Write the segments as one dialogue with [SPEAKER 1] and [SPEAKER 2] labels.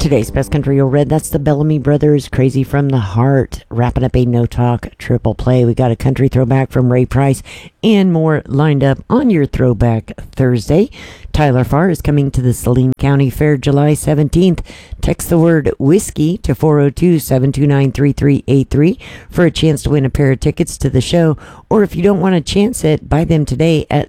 [SPEAKER 1] Today's Best Country Old Red, that's the Bellamy Brothers, Crazy from the Heart. Wrapping up a No Talk triple play. We got a country throwback from Ray Price and more lined up on your Throwback Thursday. Tyler Farr is coming to the Saline County Fair July 17th. Text the word whiskey to 402-729-3383 for a chance to win a pair of tickets to the show. Or if you don't want to chance it, buy them today at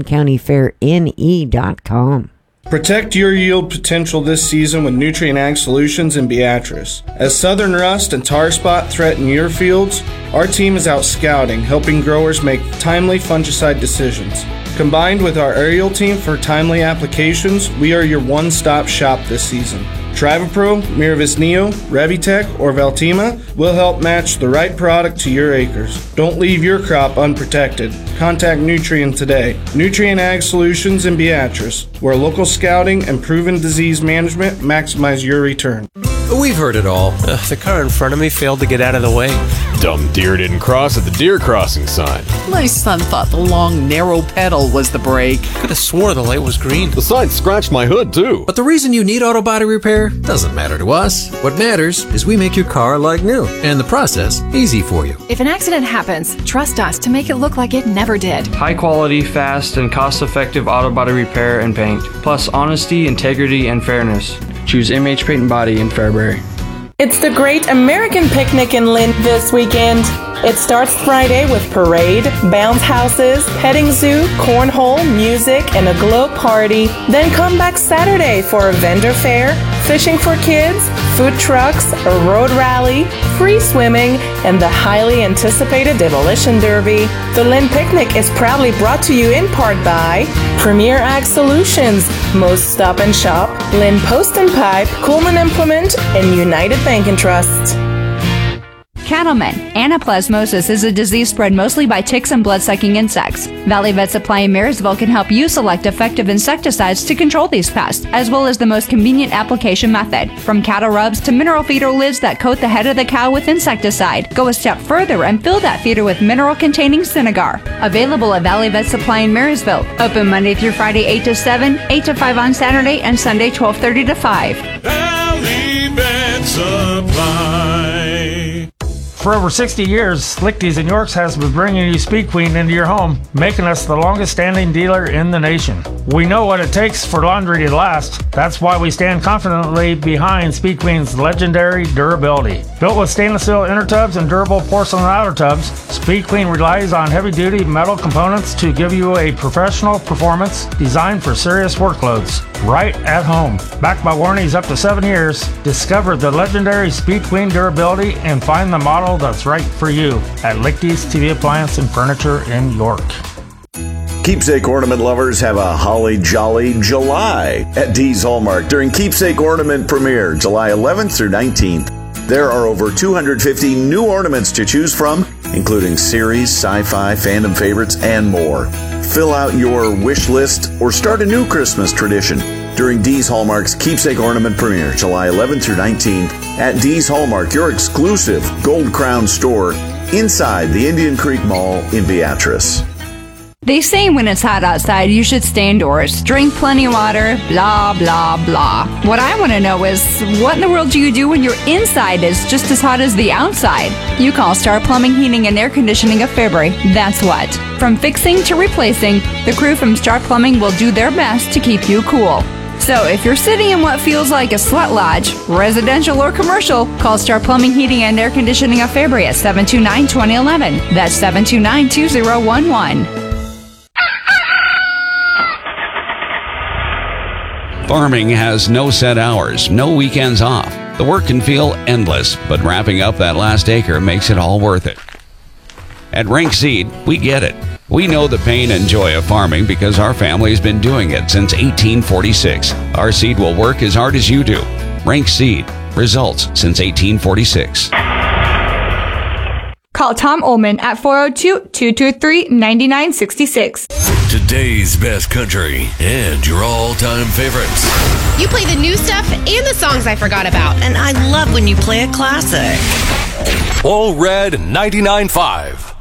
[SPEAKER 1] SalineCountyFairNE.com.
[SPEAKER 2] Protect your yield potential this season with Nutrien Ag Solutions in Beatrice. As southern rust and tar spot threaten your fields, our team is out scouting, helping growers make timely fungicide decisions. Combined with our aerial team for timely applications, we are your one-stop shop this season. Trivapro, Miravis Neo, Revitec, or Veltima will help match the right product to your acres. Don't leave your crop unprotected. Contact Nutrien today. Nutrien Ag Solutions in Beatrice, where local scouting and proven disease management maximize your return.
[SPEAKER 3] We've heard it all. The car in front of me failed to get out of the way.
[SPEAKER 4] Dumb deer didn't cross at the deer crossing sign.
[SPEAKER 5] My son thought the long, narrow pedal was the brake.
[SPEAKER 3] Could have swore the light was green.
[SPEAKER 4] The sign scratched my hood, too.
[SPEAKER 6] But the reason you need auto body repair doesn't matter to us. What matters is we make your car like new, and the process easy for you.
[SPEAKER 7] If an accident happens, trust us to make it look like it never did.
[SPEAKER 8] High quality, fast, and cost-effective auto body repair and paint. Plus honesty, integrity, and fairness. Choose MH Paint and Body in Fairbury.
[SPEAKER 9] It's the Great American Picnic in Lynn this weekend. It starts Friday with parade, bounce houses, petting zoo, cornhole, music, and a glow party. Then come back Saturday for a vendor fair, fishing for kids, food trucks, a road rally, free swimming, and the highly anticipated Demolition Derby. The Lynn Picnic is proudly brought to you in part by Premier Ag Solutions, Most Stop and Shop, Lynn Post and Pipe, Coleman Implement, and United Bank and Trust.
[SPEAKER 10] Cattlemen, anaplasmosis is a disease spread mostly by ticks and blood-sucking insects. Valley Vet Supply in Marysville can help you select effective insecticides to control these pests, as well as the most convenient application method. From cattle rubs to mineral feeder lids that coat the head of the cow with insecticide, go a step further and fill that feeder with mineral-containing Synagar. Available at Valley Vet Supply in Marysville. Open Monday through Friday 8 to 7, 8 to 5 on Saturday, and Sunday 12:30 to 5.
[SPEAKER 11] Valley Vet Supply.
[SPEAKER 12] For over 60 years, Lichty's in Yorks has been bringing you Speed Queen into your home, making us the longest standing dealer in the nation. We know what it takes for laundry to last. That's why we stand confidently behind Speed Queen's legendary durability. Built with stainless steel inner tubs and durable porcelain outer tubs, Speed Queen relies on heavy-duty metal components to give you a professional performance designed for serious workloads. Right at home. Backed by warranties up to 7 years, discover the legendary Speed Queen durability and find the model that's right for you at Lichty's TV Appliance and Furniture in York.
[SPEAKER 13] Keepsake ornament lovers have a holly jolly July at Dee's Hallmark during Keepsake Ornament Premiere, July 11th through 19th. There are over 250 new ornaments to choose from, including series, sci-fi, fandom favorites, and more. Fill out your wish list or start a new Christmas tradition during Dee's Hallmark's Keepsake Ornament Premiere, July 11th through 19th at Dee's Hallmark, your exclusive Gold Crown store inside the Indian Creek Mall in Beatrice.
[SPEAKER 10] They say when it's hot outside, you should stay indoors, drink plenty of water, blah, blah, blah. What I want to know is, what in the world do you do when your inside is just as hot as the outside? You call Star Plumbing, Heating, and Air Conditioning of Fairbury. That's what. From fixing to replacing, the crew from Star Plumbing will do their best to keep you cool. So if you're sitting in what feels like a sweat lodge, residential or commercial, call Star Plumbing, Heating, and Air Conditioning of Fairbury at 729-2011. That's 729-2011.
[SPEAKER 14] Farming has no set hours, no weekends off. The work can feel endless, but wrapping up that last acre makes it all worth it. At Rank Seed, we get it. We know the pain and joy of farming because our family's been doing it since 1846. Our seed will work as hard as you do. Rank Seed. Results since 1846.
[SPEAKER 10] Call Tom Ullman at 402-223-9966.
[SPEAKER 11] Today's best country and your all-time favorites.
[SPEAKER 15] You play the new stuff and the songs I forgot about. And I love when you play a classic.
[SPEAKER 11] All Red 99.5.